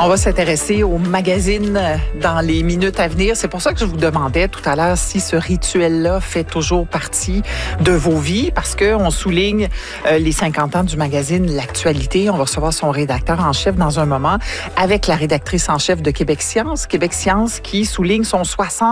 On va s'intéresser aux magazines dans les minutes à venir. C'est pour ça que je vous demandais tout à l'heure si ce rituel-là fait toujours partie de vos vies, parce qu'on souligne les 50 ans du magazine L'Actualité. On va recevoir son rédacteur en chef dans un moment avec la rédactrice en chef de Québec Science. Québec Science qui souligne son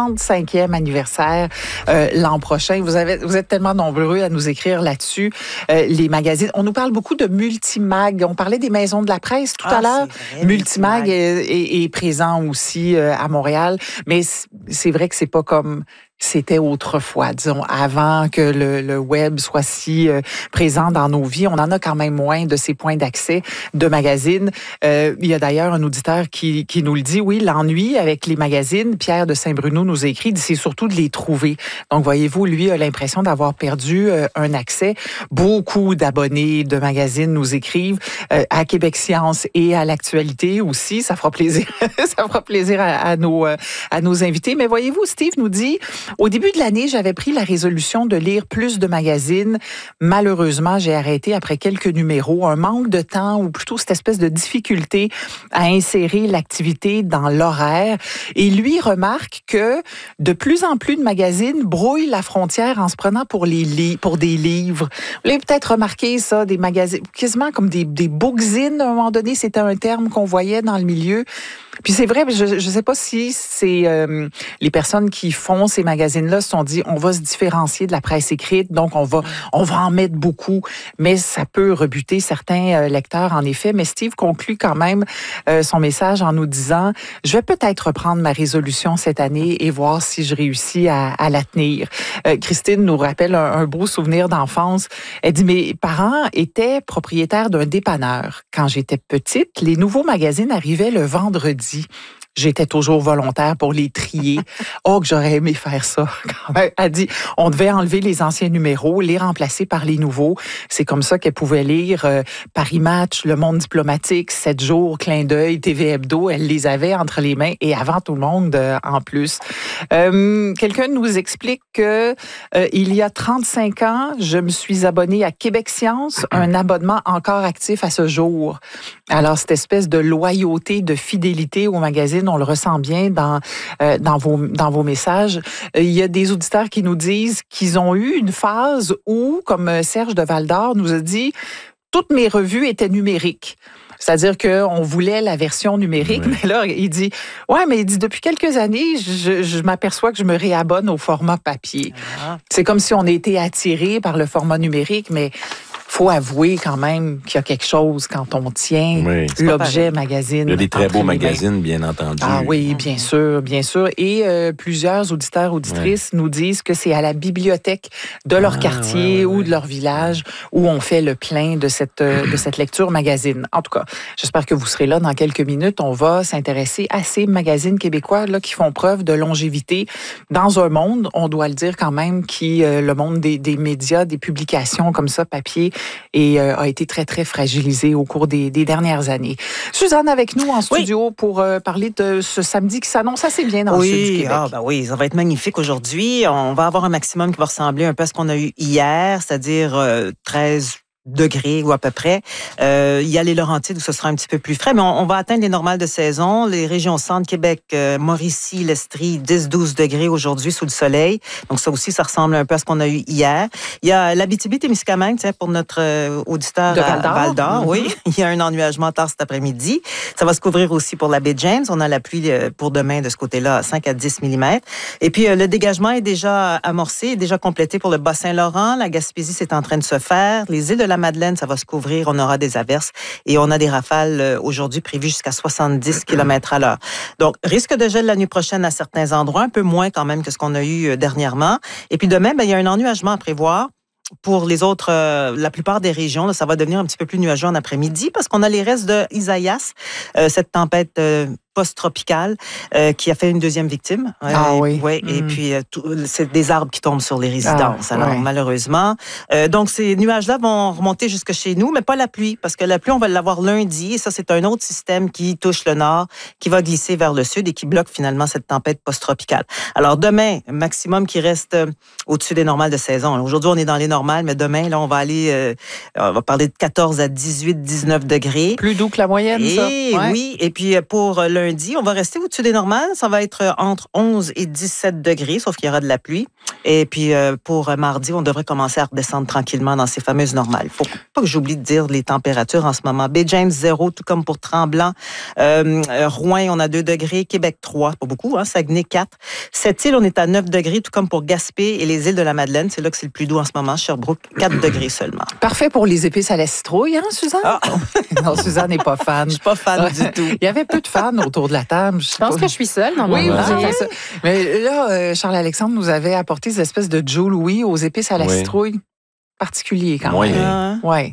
65e anniversaire l'an prochain. Vous êtes tellement nombreux à nous écrire là-dessus. Les magazines, on nous parle beaucoup de Multimag. On parlait des maisons de la presse tout à l'heure. Multimag est présent aussi à Montréal, mais c'est vrai que c'est pas comme c'était autrefois, disons, avant que le web soit si présent dans nos vies. On en a quand même moins de ces points d'accès de magazines. Il y a d'ailleurs un auditeur qui nous le dit, oui, l'ennui avec les magazines, Pierre de Saint-Bruno nous a écrit, c'est surtout de les trouver. Donc, voyez-vous, lui a l'impression d'avoir perdu un accès. Beaucoup d'abonnés de magazines nous écrivent à Québec Science et à L'Actualité aussi. Ça fera plaisir, ça fera plaisir à nos invités. Mais voyez-vous, Steve nous dit, au début de l'année, j'avais pris la résolution de lire plus de magazines. Malheureusement, j'ai arrêté après quelques numéros. Un manque de temps ou plutôt cette espèce de difficulté à insérer l'activité dans l'horaire. Et lui remarque que de plus en plus de magazines brouillent la frontière en se prenant pour des livres. Vous l'avez peut-être remarqué ça, des magazines, quasiment comme des bookzines à un moment donné, c'était un terme qu'on voyait dans le milieu. Puis c'est vrai, je ne sais pas si c'est les personnes qui font ces magazines-là se sont dit, on va se différencier de la presse écrite, donc on va en mettre beaucoup, mais ça peut rebuter certains lecteurs en effet. Mais Steve conclut quand même son message en nous disant, je vais peut-être reprendre ma résolution cette année et voir si je réussis à la tenir. Christine nous rappelle un beau souvenir d'enfance. Elle dit, mes parents étaient propriétaires d'un dépanneur. Quand j'étais petite, les nouveaux magazines arrivaient le vendredi. J'étais toujours volontaire pour les trier. Oh, que j'aurais aimé faire ça. Elle dit, on devait enlever les anciens numéros, les remplacer par les nouveaux. C'est comme ça qu'elle pouvait lire Paris Match, Le Monde diplomatique, 7 jours, Clin d'œil, TV Hebdo. Elle les avait entre les mains et avant tout le monde en plus. Quelqu'un nous explique que il y a 35 ans, je me suis abonnée à Québec Science, un abonnement encore actif à ce jour. Alors, cette espèce de loyauté, de fidélité au magazine, on le ressent bien dans vos messages. Il y a des auditeurs qui nous disent qu'ils ont eu une phase où, comme Serge de Val-d'Or nous a dit, toutes mes revues étaient numériques. C'est-à-dire qu'on voulait la version numérique, oui. Mais là, il dit, depuis quelques années, je m'aperçois que je me réabonne au format papier. Ah. C'est comme si on était attiré par le format numérique, mais faut avouer quand même qu'il y a quelque chose quand on tient l'objet magazine. Il y a des très beaux magazines, bien entendu. Ah oui, bien sûr, bien sûr. Et plusieurs auditeurs, auditrices nous disent que c'est à la bibliothèque de leur quartier ou de leur village où on fait le plein de cette lecture magazine. En tout cas, j'espère que vous serez là dans quelques minutes. On va s'intéresser à ces magazines québécois là, qui font preuve de longévité dans un monde, on doit le dire quand même, le monde des médias, des publications comme ça, papier, et a été très, très fragilisé au cours des dernières années. Suzanne avec nous en studio pour parler de ce samedi qui s'annonce assez bien dans le sud du Québec. Oui, ça va être magnifique aujourd'hui. On va avoir un maximum qui va ressembler un peu à ce qu'on a eu hier, c'est-à-dire 13 degrés ou à peu près. Il y a les Laurentides où ce sera un petit peu plus frais, mais on va atteindre les normales de saison. Les régions centre, Québec, Mauricie, l'Estrie, 10-12 degrés aujourd'hui sous le soleil. Donc ça aussi, ça ressemble un peu à ce qu'on a eu hier. Il y a l'Abitibi-Témiscamingue, pour notre auditeur de Val-d'Or. Oui, il y a un ennuagement tard cet après-midi. Ça va se couvrir aussi pour la baie James. On a la pluie pour demain de ce côté-là à 5 à 10 mm. Et puis le dégagement est déjà amorcé, est déjà complété pour le Bas-Saint-Laurent. La Gaspésie, c'est en train de se faire. Les îles de la Madeleine, ça va se couvrir. On aura des averses et on a des rafales aujourd'hui prévues jusqu'à 70 km/h. Donc, risque de gel la nuit prochaine à certains endroits, un peu moins quand même que ce qu'on a eu dernièrement. Et puis demain, il y a un ennuagement à prévoir. Pour les autres, la plupart des régions, là, ça va devenir un petit peu plus nuageux en après-midi parce qu'on a les restes de Isaias, cette tempête post-tropicale qui a fait une deuxième victime. Oui. Ouais, et puis, c'est des arbres qui tombent sur les résidences. Alors, malheureusement. Donc, ces nuages-là vont remonter jusque chez nous, mais pas la pluie, parce que la pluie, on va l'avoir lundi. Et ça, c'est un autre système qui touche le nord, qui va glisser vers le sud et qui bloque finalement cette tempête post-tropicale. Alors, demain, maximum qui reste au-dessus des normales de saison. Aujourd'hui, on est dans les normales, mais demain, là, on va aller, on va parler de 14 à 18, 19 degrés. Plus doux que la moyenne, ça? Oui. Et puis, pour lundi, on va rester au-dessus des normales. Ça va être entre 11 et 17 degrés, sauf qu'il y aura de la pluie. Et puis, pour mardi, on devrait commencer à redescendre tranquillement dans ces fameuses normales. Il ne faut pas que j'oublie de dire les températures en ce moment. Baie James, 0, tout comme pour Tremblant. Rouyn, on a 2 degrés. Québec, 3, pas beaucoup. Saguenay, 4. Cette-Île, on est à 9 degrés, tout comme pour Gaspé et les îles de la Madeleine. C'est là que c'est le plus doux en ce moment. Sherbrooke, 4 degrés seulement. Parfait pour les épices à la citrouille, Suzanne? Non, Suzanne n'est pas fan. Je suis pas fan du tout. Il y avait peu de fans autour de la table. Je pense que je suis seule dans mon ça. Mais là, Charles-Alexandre nous avait apporté ces espèces de Joe Louis aux épices à la citrouille. Particulier quand même. Oui,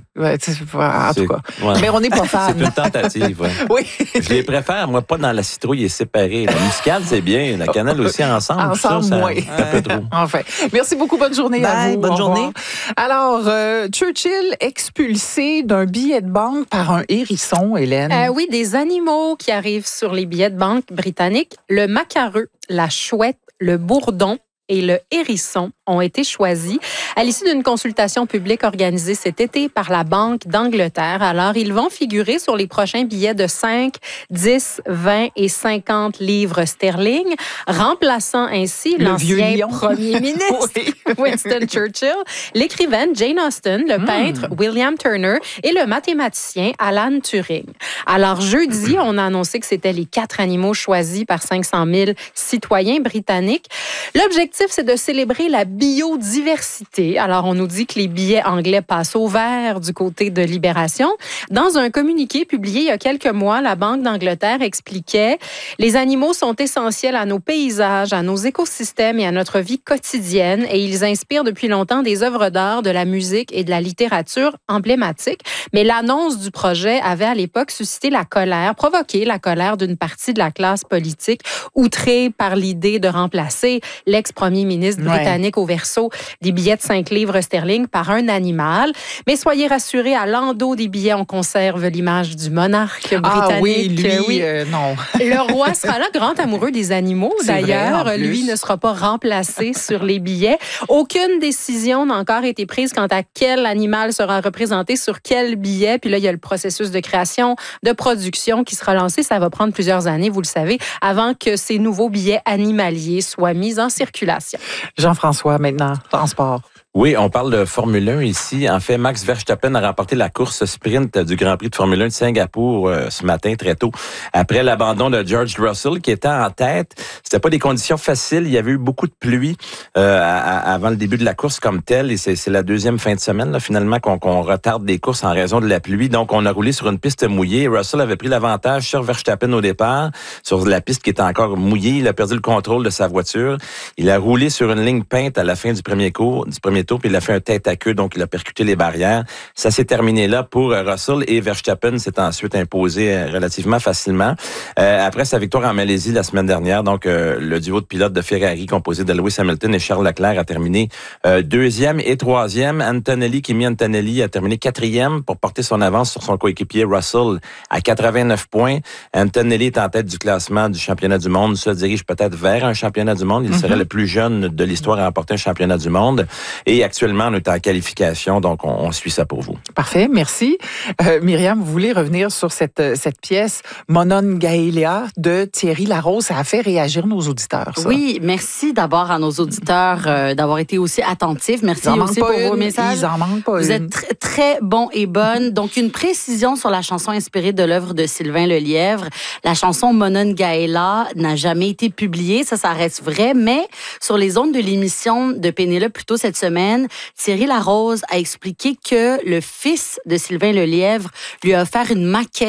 en tout cas. Ouais. Mais on n'est pas fan. C'est une tentative. Oui. Je les préfère, moi, pas dans la citrouille et séparée. La muscade, c'est bien. La cannelle aussi ensemble. Ensemble, ça, oui. C'est un peu trop. Enfin. Merci beaucoup. Bonne journée à vous. Bonne journée. Alors, Churchill expulsé d'un billet de banque par un hérisson, Hélène. Oui, des animaux qui arrivent sur les billets de banque britanniques. Le macareux, la chouette, le bourdon et le hérisson ont été choisis à l'issue d'une consultation publique organisée cet été par la Banque d'Angleterre. Alors, ils vont figurer sur les prochains billets de 5, 10, 20 et 50 livres sterling, remplaçant ainsi l'ancien premier ministre Winston Churchill, l'écrivaine Jane Austen, le peintre William Turner et le mathématicien Alan Turing. Alors, jeudi, on a annoncé que c'était les 4 animaux choisis par 500 000 citoyens britanniques. L'objectif, c'est de célébrer la biodiversité. Alors, on nous dit que les billets anglais passent au vert du côté de Libération. Dans un communiqué publié il y a quelques mois, la Banque d'Angleterre expliquait « Les animaux sont essentiels à nos paysages, à nos écosystèmes et à notre vie quotidienne et ils inspirent depuis longtemps des œuvres d'art, de la musique et de la littérature emblématiques. » Mais l'annonce du projet avait à l'époque suscité provoqué la colère d'une partie de la classe politique, outrée par l'idée de remplacer l'ex-premier ministre britannique au verso des billets de 5 livres sterling par un animal. Mais soyez rassurés, à l'endos des billets, on conserve l'image du monarque britannique. Lui, non. Le roi sera là, grand amoureux des animaux. D'ailleurs, lui ne sera pas remplacé sur les billets. Aucune décision n'a encore été prise quant à quel animal sera représenté sur quel billet. Puis là, il y a le processus de création, de production qui sera lancé. Ça va prendre plusieurs années, vous le savez, avant que ces nouveaux billets animaliers soient mis en circulation. Jean-François, maintenant, transport. Oui, on parle de Formule 1 ici. En fait, Max Verstappen a remporté la course sprint du Grand Prix de Formule 1 de Singapour ce matin, très tôt, après l'abandon de George Russell, qui était en tête. C'était pas des conditions faciles. Il y avait eu beaucoup de pluie avant le début de la course comme telle. Et c'est la deuxième fin de semaine, là, finalement, qu'on retarde des courses en raison de la pluie. Donc, on a roulé sur une piste mouillée. Russell avait pris l'avantage sur Verstappen au départ, sur la piste qui était encore mouillée. Il a perdu le contrôle de sa voiture. Il a roulé sur une ligne peinte à la fin du premier tour, puis il a fait un tête à queue, donc il a percuté les barrières. Ça s'est terminé là pour Russell et Verstappen s'est ensuite imposé relativement facilement. Après sa victoire en Malaisie la semaine dernière, donc le duo de pilotes de Ferrari composé de Lewis Hamilton et Charles Leclerc a terminé deuxième et troisième. Kimi Antonelli a terminé quatrième pour porter son avance sur son coéquipier Russell à 89 points. Antonelli est en tête du classement du championnat du monde, se dirige peut-être vers un championnat du monde. Il serait le plus jeune de l'histoire à remporter un championnat du monde. Et actuellement, on est en qualification, donc on suit ça pour vous. Parfait, merci. Myriam, vous voulez revenir sur cette pièce Monongahela de Thierry Larose. Ça a fait réagir nos auditeurs, ça. Oui, merci d'abord à nos auditeurs d'avoir été aussi attentifs. Merci aussi pour vos messages. Ils en manquent pas Vous êtes très bons et bonnes. Donc, une précision sur la chanson inspirée de l'œuvre de Sylvain Lelièvre. La chanson Monongahela n'a jamais été publiée. Ça reste vrai, mais sur les ondes de l'émission de Pénélope plus tôt cette semaine, Thierry Larose a expliqué que le fils de Sylvain Lelièvre lui a offert une maquette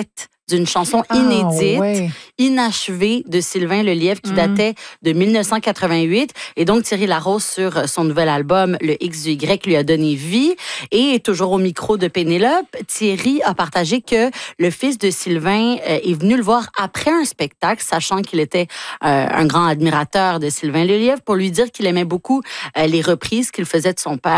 d'une chanson inédite, inachevée de Sylvain Lelièvre qui datait de 1988. Et donc, Thierry Larose, sur son nouvel album, Le X du Y, lui a donné vie. Et toujours au micro de Pénélope, Thierry a partagé que le fils de Sylvain est venu le voir après un spectacle, sachant qu'il était un grand admirateur de Sylvain Lelièvre, pour lui dire qu'il aimait beaucoup les reprises qu'il faisait de son père.